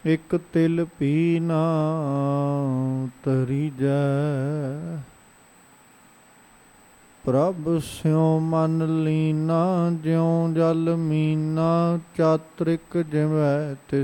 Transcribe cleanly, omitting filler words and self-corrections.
ਇਕ ਤਿਲ ਪੀ ਨਾ ਤਰੀਜੈ। ਪ੍ਰਭ ਸਿਉ ਮਨ ਲੀਨਾ ਜਿਉ ਜਲ ਮੀਨਾ ਚਾਤ੍ਰਿਕ ਜਿਵੈ ਤਿਸ